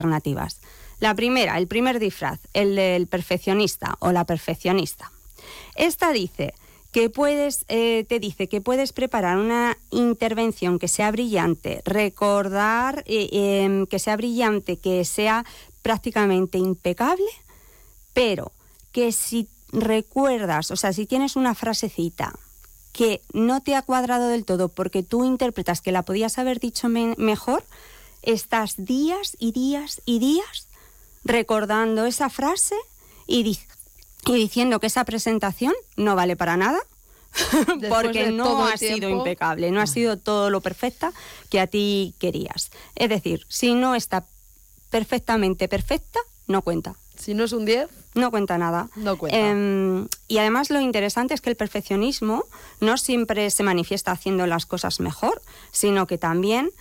alternativas. La primera, el primer disfraz, el del perfeccionista o la perfeccionista. Esta dice que te dice que puedes preparar una intervención que sea brillante, recordar que sea brillante, que sea prácticamente impecable, pero que si recuerdas, o sea, si tienes una frasecita que no te ha cuadrado del todo porque tú interpretas que la podías haber dicho mejor, estás días y días y días recordando esa frase y diciendo que esa presentación no vale para nada porque no ha sido impecable, no ha sido todo lo perfecta que a ti querías. Es decir, si no está perfectamente perfecta, no cuenta. Si no es un 10, no cuenta nada. No cuenta. Y además lo interesante es que el perfeccionismo no siempre se manifiesta haciendo las cosas mejor, sino que también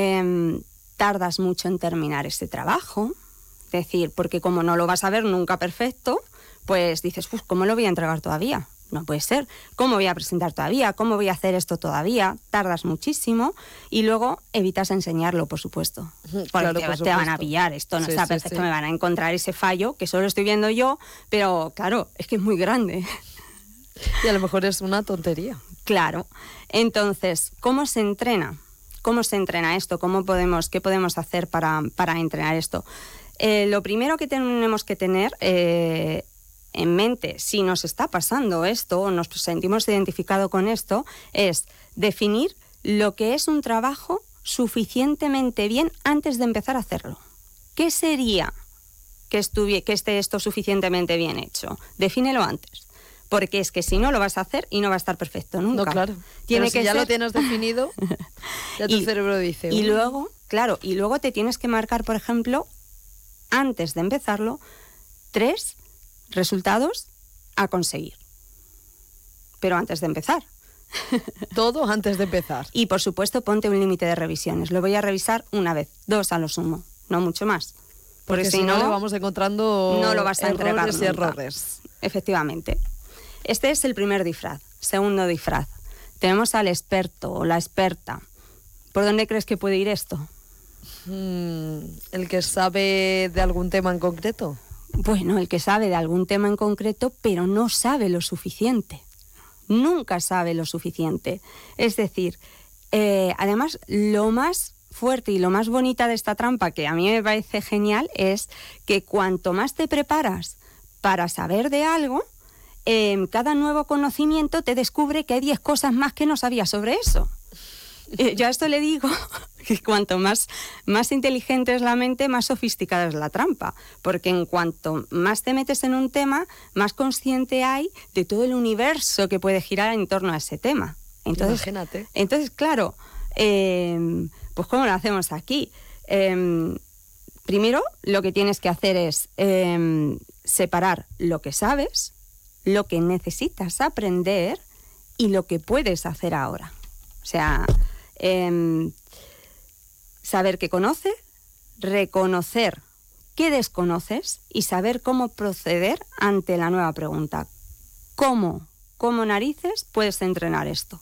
tardas mucho en terminar ese trabajo. Es decir, porque como no lo vas a ver nunca perfecto, pues dices, ¿cómo lo voy a entregar todavía? No puede ser. ¿Cómo voy a presentar todavía? ¿Cómo voy a hacer esto todavía? Tardas muchísimo y luego evitas enseñarlo, por supuesto. Porque claro, te van a pillar. Esto no está perfecto, me van a encontrar ese fallo que solo estoy viendo yo, pero claro, es que es muy grande. Y a lo mejor es una tontería. Claro. Entonces, ¿cómo se entrena? ¿Cómo se entrena esto? ¿Qué podemos hacer para entrenar esto? Lo primero que tenemos que tener en mente, si nos está pasando esto o nos sentimos identificados con esto, es definir lo que es un trabajo suficientemente bien antes de empezar a hacerlo. ¿Qué sería que esté esto suficientemente bien hecho? Defínelo antes. Porque es que si no lo vas a hacer y no va a estar perfecto nunca. No, claro. Tiene que ya lo tienes definido, ya tu cerebro dice... Y luego, claro, y luego te tienes que marcar, por ejemplo, antes de empezarlo, 3 resultados a conseguir. Pero antes de empezar. Todo antes de empezar. Y por supuesto, ponte un límite de revisiones. Lo voy a revisar una vez, 2 a lo sumo, no mucho más. Porque si no, le vamos encontrando no lo vas a entregar nunca. Errores. Efectivamente. Este es el primer disfraz. Segundo disfraz. Tenemos al experto o la experta. ¿Por dónde crees que puede ir esto? ¿El que sabe de algún tema en concreto? Bueno, el que sabe de algún tema en concreto, pero no sabe lo suficiente. Nunca sabe lo suficiente. Es decir, además, lo más fuerte y lo más bonita de esta trampa, que a mí me parece genial, es que cuanto más te preparas para saber de algo, cada nuevo conocimiento te descubre que hay 10 cosas más que no sabías sobre eso. Yo a esto le digo que cuanto más inteligente es la mente, más sofisticada es la trampa, porque en cuanto más te metes en un tema, más consciente hay de todo el universo que puede girar en torno a ese tema. Entonces, imagínate. Entonces, claro, pues ¿cómo lo hacemos aquí? Primero, lo que tienes que hacer es separar lo que sabes, lo que necesitas aprender y lo que puedes hacer ahora. O sea, saber qué conoces, reconocer qué desconoces y saber cómo proceder ante la nueva pregunta. ¿Cómo narices puedes entrenar esto?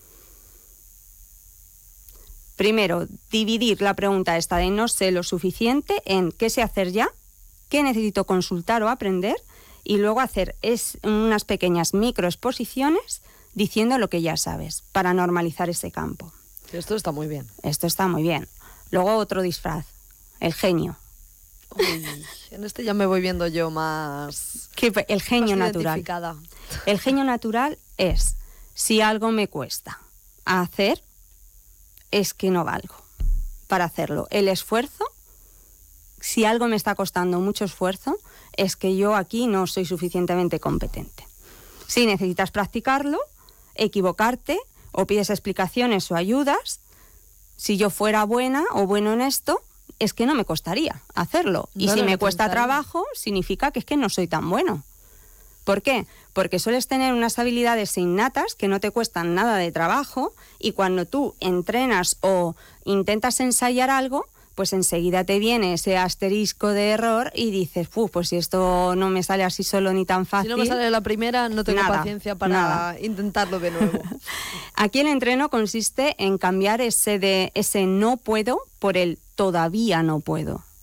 Primero, dividir la pregunta esta de no sé lo suficiente en qué sé hacer ya, qué necesito consultar o aprender, y luego hacer unas pequeñas microexposiciones diciendo lo que ya sabes, para normalizar ese campo. Esto está muy bien. Esto está muy bien. Luego otro disfraz, el genio. Uy, en este ya me voy viendo yo más... El genio más natural. identificada. El genio natural es, si algo me cuesta hacer, es que no valgo para hacerlo. El esfuerzo, si algo me está costando mucho esfuerzo, es que yo aquí no soy suficientemente competente. Si necesitas practicarlo, equivocarte, o pides explicaciones o ayudas, si yo fuera buena o bueno en esto, es que no me costaría hacerlo. Y si me cuesta trabajo, significa que es que no soy tan bueno. ¿Por qué? Porque sueles tener unas habilidades innatas que no te cuestan nada de trabajo, y cuando tú entrenas o intentas ensayar algo, pues enseguida te viene ese asterisco de error y dices, pues si esto no me sale así solo ni tan fácil... Si no me sale la primera, no tengo paciencia para intentarlo de nuevo. Aquí el entreno consiste en cambiar ese no puedo por el todavía no puedo.